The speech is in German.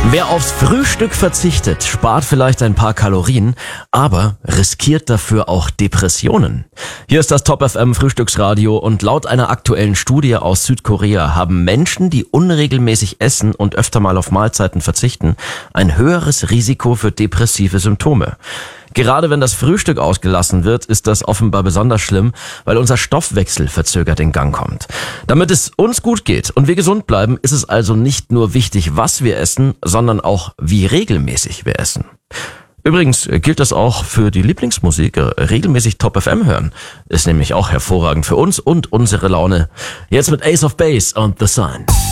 Wer aufs Frühstück verzichtet, spart vielleicht ein paar Kalorien, aber riskiert dafür auch Depressionen. Hier ist das Top FM Frühstücksradio und laut einer aktuellen Studie aus Südkorea haben Menschen, die unregelmäßig essen und öfter mal auf Mahlzeiten verzichten, ein höheres Risiko für depressive Symptome. Gerade wenn das Frühstück ausgelassen wird, ist das offenbar besonders schlimm, weil unser Stoffwechsel verzögert in Gang kommt. Damit es uns gut geht und wir gesund bleiben, ist es also nicht nur wichtig, was wir essen, sondern auch, wie regelmäßig wir essen. Übrigens gilt das auch für die Lieblingsmusik. Regelmäßig Top FM hören ist nämlich auch hervorragend für uns und unsere Laune. Jetzt mit Ace of Base und The Sign.